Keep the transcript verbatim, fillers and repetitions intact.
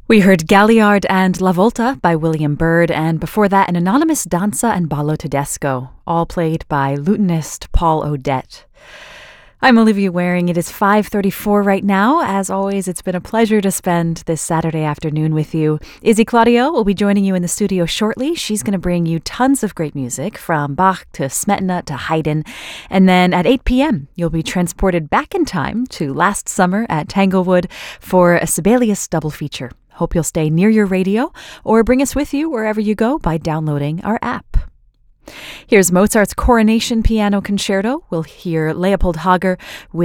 We heard Galliard and La Volta by William Byrd, and before that, an anonymous danza and ballo tedesco, all played by lutenist Paul Odette. I'm Olivia Waring. It is five thirty-four right now. As always, it's been a pleasure to spend this Saturday afternoon with you. Izzy Claudio will be joining you in the studio shortly. She's going to bring you tons of great music, from Bach to Smetana to Haydn. And then at eight p.m., you'll be transported back in time to last summer at Tanglewood for a Sibelius double feature. Hope you'll stay near your radio or bring us with you wherever you go by downloading our app. Here's Mozart's Coronation Piano Concerto. We'll hear Leopold Hager with